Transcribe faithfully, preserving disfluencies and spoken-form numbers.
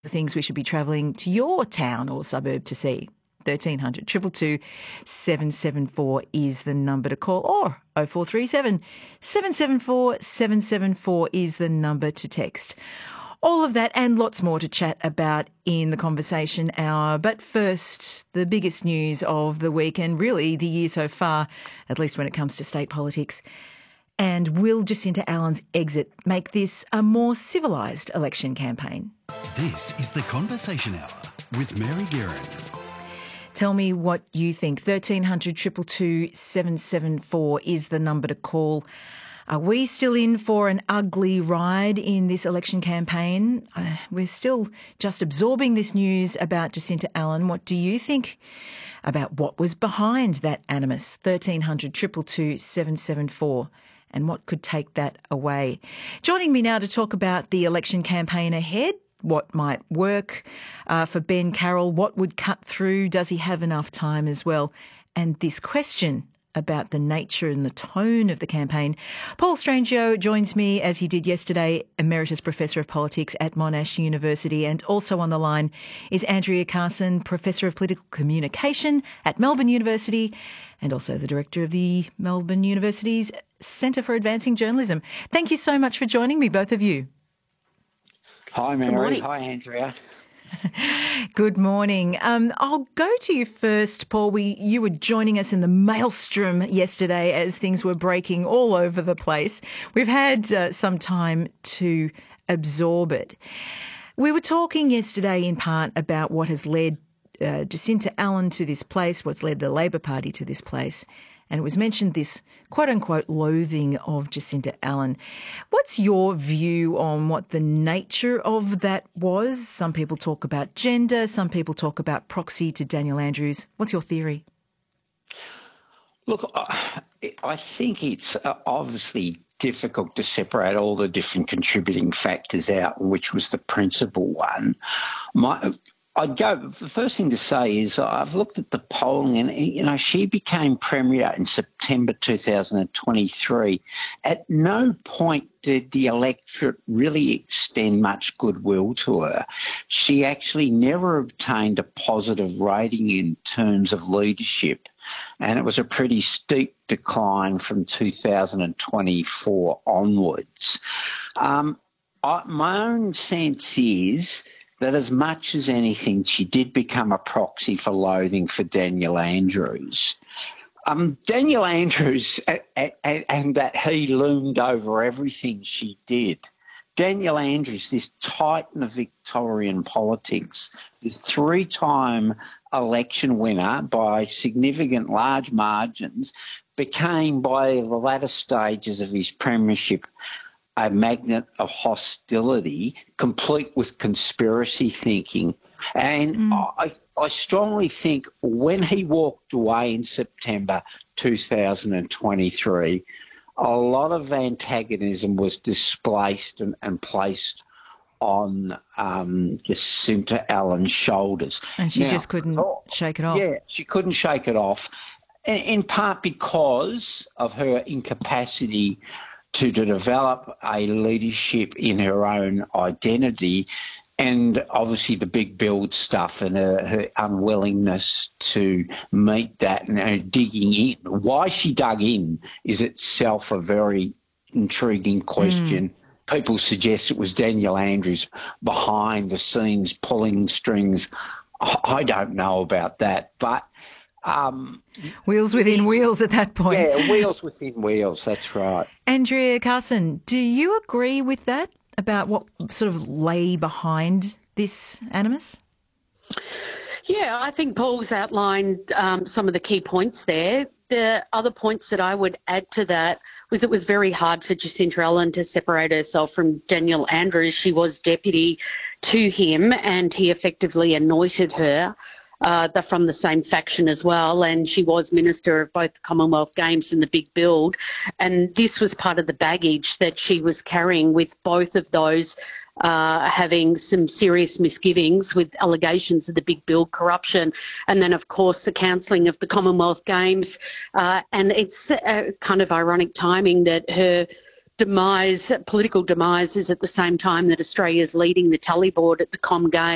the things we should be travelling to your town or suburb to see. thirteen hundred, two two two, seven seven four is the number to call, or oh four three seven, seven seven four, seven seven four is the number to text. All of that and lots more to chat about in the conversation hour. But first, the biggest news of the week and really the year so far, at least when it comes to state politics. And will Jacinta Allen's exit make this a more civilised election campaign? This is the Conversation Hour with Mary Guerin. Tell me what you think. thirteen hundred, two two two, seven seven four is the number to call. Are we still in for an ugly ride in this election campaign? Uh, we're still just absorbing this news about Jacinta Allen. What do you think about what was behind that animus? thirteen hundred, two two two, seven seven four. And what could take that away? Joining me now to talk about the election campaign ahead, what might work uh, for Ben Carroll, what would cut through, does he have enough time as well? And this question about the nature and the tone of the campaign. Paul Strangio joins me, as he did yesterday, Emeritus Professor of Politics at Monash University, and also on the line is Andrea Carson, Professor of Political Communication at Melbourne University, and also the Director of the Melbourne University's Centre for Advancing Journalism. Thank you so much for joining me, both of you. Hi, Mary. Hi, Andrea. Good morning. Um, I'll go to you first, Paul. We, you were joining us in the maelstrom yesterday as things were breaking all over the place. We've had uh, some time to absorb it. We were talking yesterday in part about what has led uh, Jacinta Allen to this place, what's led the Labor Party to this place. And it was mentioned this quote-unquote loathing of Jacinta Allen. What's your view on what the nature of that was? Some people talk about gender. Some people talk about proxy to Daniel Andrews. What's your theory? Look, I think it's obviously difficult to separate all the different contributing factors out, which was the principal one. My... I'd go, the first thing to say is I've looked at the polling and, you know, she became Premier in September two thousand twenty-three. At no point did the electorate really extend much goodwill to her. She actually never obtained a positive rating in terms of leadership, and it was a pretty steep decline from two thousand twenty-four onwards. Um, I, my own sense is that as much as anything, she did become a proxy for loathing for Daniel Andrews. Um, Daniel Andrews, a, a, a, and that he loomed over everything she did. Daniel Andrews, this titan of Victorian politics, this three-time election winner by significant large margins, became by the latter stages of his premiership a magnet of hostility, complete with conspiracy thinking. And mm. I, I strongly think when he walked away in September two thousand twenty-three, a lot of antagonism was displaced and, and placed on um, Jacinta Allen's shoulders. And she now, just couldn't oh, shake it off. Yeah, she couldn't shake it off, in, in part because of her incapacity to, to develop a leadership in her own identity, and obviously the big build stuff and her, her unwillingness to meet that and her digging in. Why she dug in is itself a very intriguing question. Mm. People suggest it was Daniel Andrews behind the scenes pulling strings. I don't know about that, but Um, wheels within wheels at that point. Yeah, wheels within wheels, that's right. Andrea Carson, do you agree with that about what sort of lay behind this animus? Yeah, I think Paul's outlined um, some of the key points there. The other points that I would add to that was it was very hard for Jacinta Allen to separate herself from Daniel Andrews. She was deputy to him and he effectively anointed her. Uh, they're from the same faction as well, and she was Minister of both the Commonwealth Games and the Big Build. And this was part of the baggage that she was carrying, with both of those uh, having some serious misgivings with allegations of the Big Build corruption. And then, of course, the cancelling of the Commonwealth Games. Uh, and it's uh, kind of ironic timing that her demise, political demise, is at the same time that Australia's leading the tally board at the Com Games.